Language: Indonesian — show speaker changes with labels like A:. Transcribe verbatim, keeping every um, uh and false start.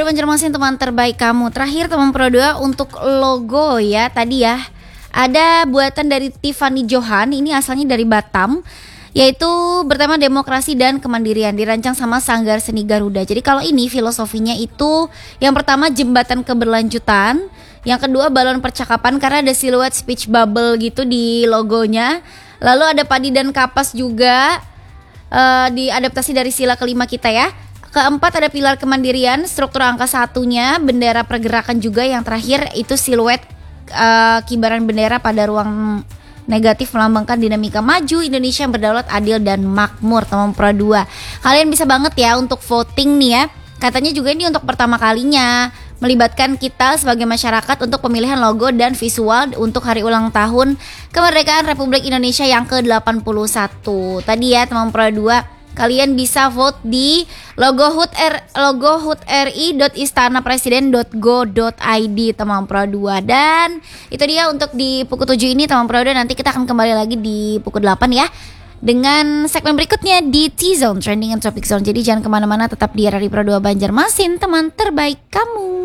A: Banjarmasin, teman terbaik kamu. Terakhir teman Pro dua untuk logo ya. Tadi ya ada buatan dari Tiffany Johan. Ini asalnya dari Batam, yaitu bertema demokrasi dan kemandirian, dirancang sama Sanggar Seni Garuda. Jadi kalau ini filosofinya itu yang pertama jembatan keberlanjutan, yang kedua balon percakapan karena ada siluet speech bubble gitu di logonya. Lalu ada padi dan kapas juga, uh, diadaptasi dari sila kelima kita ya. Keempat ada pilar kemandirian, struktur angka satunya, bendera pergerakan juga. Yang terakhir itu siluet uh, kibaran bendera pada ruang negatif melambangkan dinamika maju Indonesia yang berdaulat, adil dan makmur. Teman Pro dua, kalian bisa banget ya untuk voting nih ya. Katanya juga ini untuk pertama kalinya melibatkan kita sebagai masyarakat untuk pemilihan logo dan visual untuk hari ulang tahun kemerdekaan Republik Indonesia yang ke delapan puluh satu. Tadi ya teman Pro dua, kalian bisa vote di logo H U T R logo H U T R I dot istana presiden dot go dot i d teman Pro dua. Dan itu dia untuk di pukul tujuh ini teman Pro dua. Nanti kita akan kembali lagi di pukul delapan ya dengan segmen berikutnya di T-Zone Trending and Topic Zone. Jadi jangan kemana-mana, tetap di R R I Pro dua Banjarmasin, teman terbaik kamu.